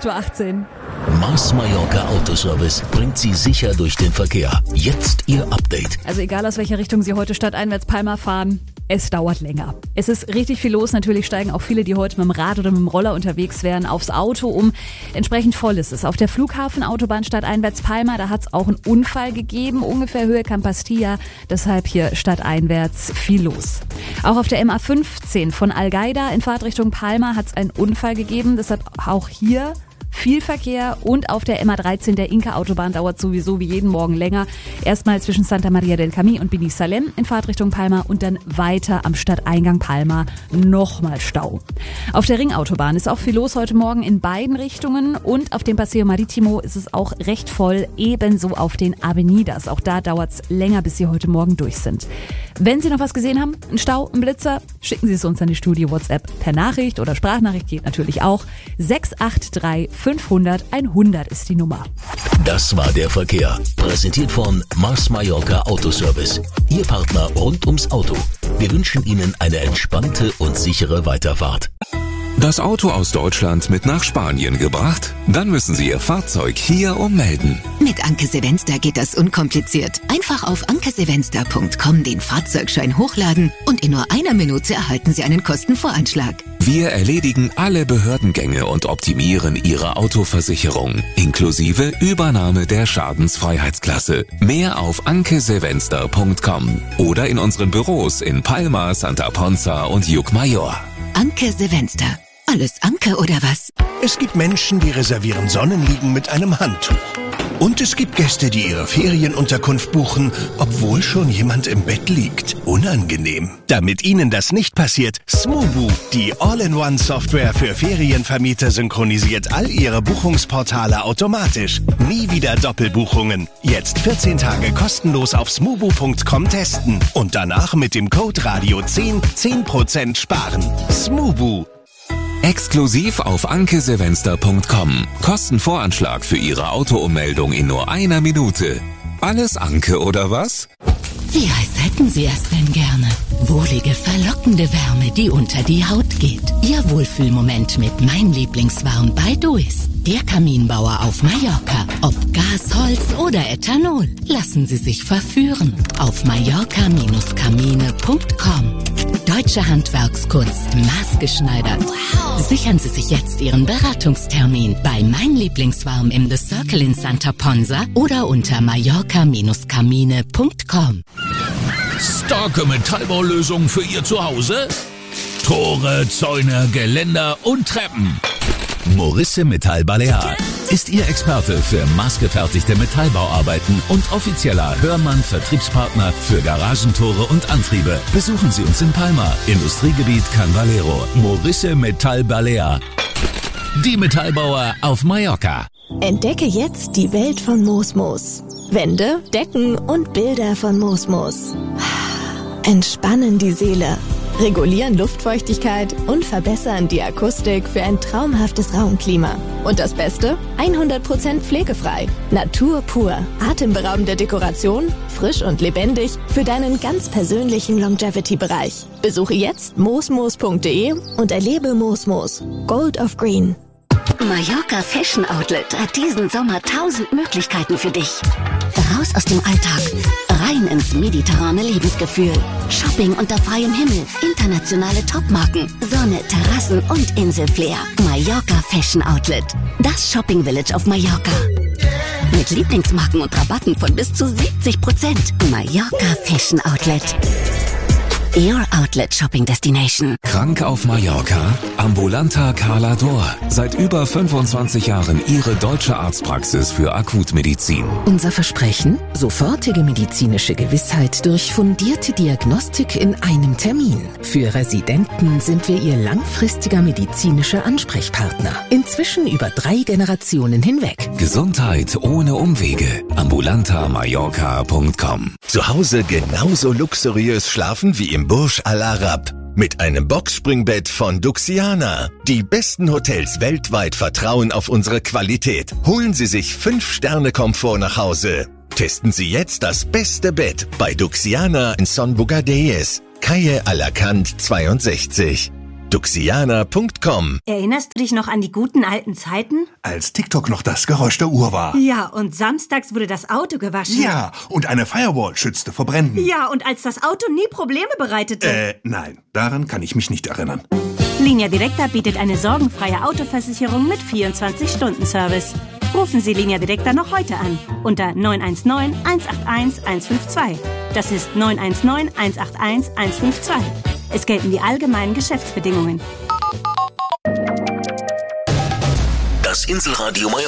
8:18 Uhr. Mars Mallorca Autoservice bringt Sie sicher durch den Verkehr. Jetzt Ihr Update. Also egal aus welcher Richtung Sie heute stadteinwärts Palma fahren, es dauert länger. Es ist richtig viel los. Natürlich steigen auch viele, die heute mit dem Rad oder mit dem Roller unterwegs wären, aufs Auto um. Entsprechend voll ist es. Auf der Flughafenautobahn stadteinwärts Palma, da hat es auch einen Unfall gegeben, ungefähr Höhe Campastilla. Deshalb hier stadteinwärts viel los. Auch auf der MA15 von Algaida in Fahrtrichtung Palma hat es einen Unfall gegeben. Deshalb auch hier viel Verkehr und auf der MA13 der Inka-Autobahn dauert sowieso wie jeden Morgen länger. Erstmal zwischen Santa Maria del Camí und Binissalem in Fahrtrichtung Palma und dann weiter am Stadteingang Palma nochmal Stau. Auf der Ringautobahn ist auch viel los heute Morgen in beiden Richtungen und auf dem Paseo Maritimo ist es auch recht voll, ebenso auf den Avenidas. Auch da dauert es länger, bis Sie heute Morgen durch sind. Wenn Sie noch was gesehen haben, einen Stau, einen Blitzer, schicken Sie es uns an die Studio-WhatsApp per Nachricht oder Sprachnachricht, geht natürlich auch. 683 500 100 ist die Nummer. Das war der Verkehr. Präsentiert von Mars Mallorca Autoservice. Ihr Partner rund ums Auto. Wir wünschen Ihnen eine entspannte und sichere Weiterfahrt. Das Auto aus Deutschland mit nach Spanien gebracht? Dann müssen Sie Ihr Fahrzeug hier ummelden. Mit Anke Sevenster geht das unkompliziert. Einfach auf ankesevenster.com den Fahrzeugschein hochladen und in nur einer Minute erhalten Sie einen Kostenvoranschlag. Wir erledigen alle Behördengänge und optimieren Ihre Autoversicherung, inklusive Übernahme der Schadensfreiheitsklasse. Mehr auf ankesevenster.com oder in unseren Büros in Palma, Santa Ponza und Llucmajor. Anke Sevenster. Alles Anke oder was? Es gibt Menschen, die reservieren Sonnenliegen mit einem Handtuch. Und es gibt Gäste, die ihre Ferienunterkunft buchen, obwohl schon jemand im Bett liegt. Unangenehm. Damit Ihnen das nicht passiert, Smoobu, die All-in-One-Software für Ferienvermieter, synchronisiert all Ihre Buchungsportale automatisch. Nie wieder Doppelbuchungen. Jetzt 14 Tage kostenlos auf smoobu.com testen. Und danach mit dem Code Radio10 10% sparen. Smoobu. Exklusiv auf ankesevenster.com. Kostenvoranschlag für Ihre Autoummeldung in nur einer Minute. Alles Anke oder was? Wie heiß hätten Sie es denn gerne? Wohlige, verlockende Wärme, die unter die Haut geht. Ihr Wohlfühlmoment mit Mein Lieblingswarm bei Duis. Der Kaminbauer auf Mallorca. Ob Gas, Holz oder Ethanol. Lassen Sie sich verführen. Auf mallorca-kamine.com. Deutsche Handwerkskunst, maßgeschneidert. Wow. Sichern Sie sich jetzt Ihren Beratungstermin bei Mein Lieblingswarm im The Circle in Santa Ponza oder unter mallorca-kamine.com. Starke Metallbaulösungen für Ihr Zuhause? Tore, Zäune, Geländer und Treppen. Morisse Metall Balear ist Ihr Experte für maßgefertigte Metallbauarbeiten und offizieller Hörmann-Vertriebspartner für Garagentore und Antriebe. Besuchen Sie uns in Palma, Industriegebiet Can Valero. Morisse Metall Balear. Die Metallbauer auf Mallorca. Entdecke jetzt die Welt von Mosmos. Wände, Decken und Bilder von Mosmos. Entspannen die Seele, regulieren Luftfeuchtigkeit und verbessern die Akustik für ein traumhaftes Raumklima. Und das Beste? 100% pflegefrei. Natur pur. Atemberaubende Dekoration, frisch und lebendig für deinen ganz persönlichen Longevity-Bereich. Besuche jetzt mosmos.de und erlebe Mosmos. Gold of Green. Mallorca Fashion Outlet hat diesen Sommer 1000 Möglichkeiten für dich. Raus aus dem Alltag, rein ins mediterrane Lebensgefühl. Shopping unter freiem Himmel, internationale Topmarken, Sonne, Terrassen und Inselflair. Mallorca Fashion Outlet, das Shopping Village auf Mallorca. Mit Lieblingsmarken und Rabatten von bis zu 70%. Mallorca Fashion Outlet. Your Outlet Shopping Destination. Krank auf Mallorca? Ambulanta Carla D'Or. Seit über 25 Jahren Ihre deutsche Arztpraxis für Akutmedizin. Unser Versprechen? Sofortige medizinische Gewissheit durch fundierte Diagnostik in einem Termin. Für Residenten sind wir Ihr langfristiger medizinischer Ansprechpartner. Inzwischen über 3 Generationen hinweg. Gesundheit ohne Umwege. ambulantamallorca.com. Zu Hause genauso luxuriös schlafen wie im Burj Al Arab. Mit einem Boxspringbett von Duxiana. Die besten Hotels weltweit vertrauen auf unsere Qualität. Holen Sie sich 5-Sterne-Komfort nach Hause. Testen Sie jetzt das beste Bett bei Duxiana in Son Bugadeyes, Calle Alacant 62. Duxiana.com. Erinnerst du dich noch an die guten alten Zeiten? Als TikTok noch das Geräusch der Uhr war. Ja, und samstags wurde das Auto gewaschen. Ja, und eine Firewall schützte vor Bränden. Ja, und als das Auto nie Probleme bereitete. Nein, daran kann ich mich nicht erinnern. Linia Directa bietet eine sorgenfreie Autoversicherung mit 24-Stunden-Service. Rufen Sie Linia Directa noch heute an unter 919 181 152. Das ist 919 181 152. Es gelten die allgemeinen Geschäftsbedingungen. Das Inselradio